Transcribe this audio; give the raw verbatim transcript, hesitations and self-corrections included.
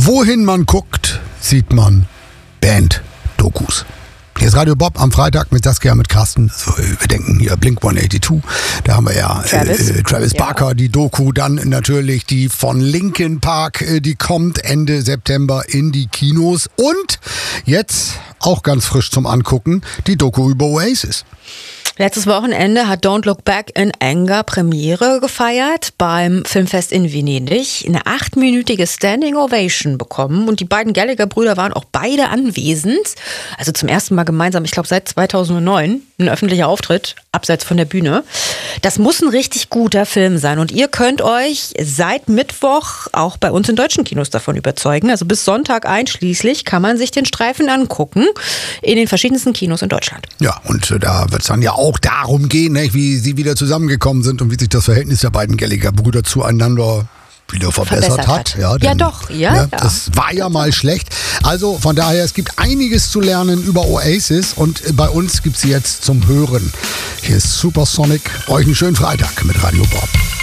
Wohin man guckt, sieht man Band-Dokus. Hier ist Radio Bob am Freitag mit Saskia, mit Carsten. Also, wir denken hier Blink hundertachtzig. Da haben wir ja Travis, äh, Travis ja. Barker, die Doku. Dann natürlich die von Linkin Park. Äh, die kommt Ende September in die Kinos. Und jetzt auch ganz frisch zum Angucken, die Doku über Oasis. Letztes Wochenende hat Don't Look Back in Anger Premiere gefeiert beim Filmfest in Venedig. Eine achtminütige Standing Ovation bekommen und die beiden Gallagher-Brüder waren auch beide anwesend. Also zum ersten Mal gemeinsam, ich glaube seit zweitausendneun, ein öffentlicher Auftritt, abseits von der Bühne. Das muss ein richtig guter Film sein und ihr könnt euch seit Mittwoch auch bei uns in deutschen Kinos davon überzeugen. Also bis Sonntag einschließlich kann man sich den Streifen angucken in den verschiedensten Kinos in Deutschland. Ja, und äh, da wird es dann ja auch auch darum gehen, ne, wie sie wieder zusammengekommen sind und wie sich das Verhältnis der beiden Gallagher-Brüder zueinander wieder verbessert, verbessert hat. hat. Ja, ja doch, ja, ne, ja. Das war ja mal schlecht. Also von daher, es gibt einiges zu lernen über Oasis und bei uns gibt es jetzt zum Hören. Hier ist Supersonic. Euch einen schönen Freitag mit Radio Bob.